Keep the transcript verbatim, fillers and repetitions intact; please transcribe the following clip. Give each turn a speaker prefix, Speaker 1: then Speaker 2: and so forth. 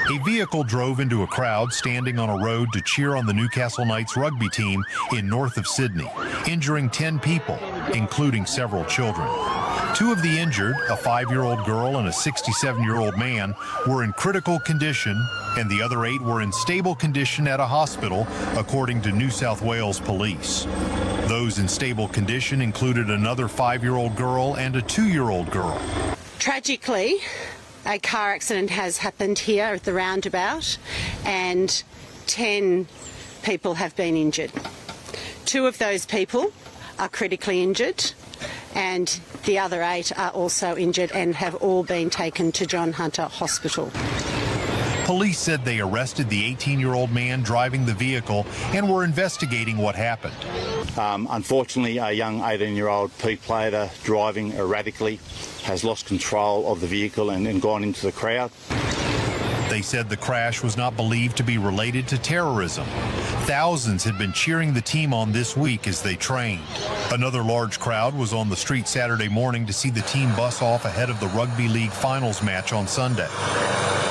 Speaker 1: A vehicle drove into a crowd standing on a road to cheer on the Newcastle Knights rugby team in north of Sydney, injuring ten people, including several children. Two of the injured, a five-year-old girl and a sixty-seven-year-old man, were in critical condition, and the other eight were in stable condition at a hospital, according to New South Wales police. Those in stable condition included another five-year-old girl and a two-year-old girl.
Speaker 2: Tragically, a car accident has happened here at the roundabout and ten people have been injured. Two of those people are critically injured and the other eight are also injured and have all been taken to John Hunter Hospital.
Speaker 1: Police said they arrested the eighteen-year-old man driving the vehicle and were investigating what happened.
Speaker 3: Um, unfortunately, a young eighteen-year-old Pete Plater driving erratically has lost control of the vehicle and, and gone into the crowd.
Speaker 1: They said the crash was not believed to be related to terrorism. Thousands had been cheering the team on this week as they trained. Another large crowd was on the street Saturday morning to see the team bus off ahead of the Rugby League finals match on Sunday.